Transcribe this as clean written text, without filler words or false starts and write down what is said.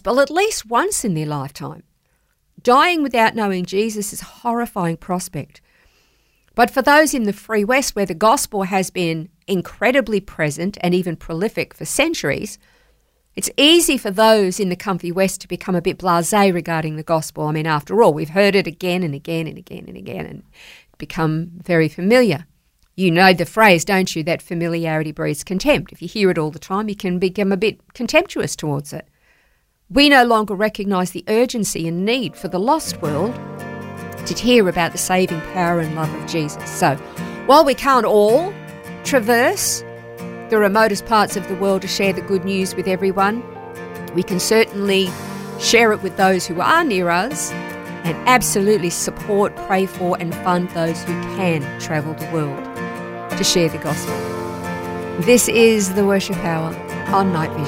gospel at least once in their lifetime. Dying without knowing Jesus is a horrifying prospect. But for those in the free West, where the gospel has been incredibly present and even prolific for centuries, it's easy for those in the comfy West to become a bit blasé regarding the gospel. I mean, after all, we've heard it again and again and again and again and become very familiar. You know the phrase, don't you, that familiarity breeds contempt. If you hear it all the time, you can become a bit contemptuous towards it. We no longer recognise the urgency and need for the lost world to hear about the saving power and love of Jesus. So, while we can't all traverse the remotest parts of the world to share the good news with everyone, we can certainly share it with those who are near us and absolutely support, pray for and fund those who can travel the world to share the gospel. This is the Worship Hour on Night Vision.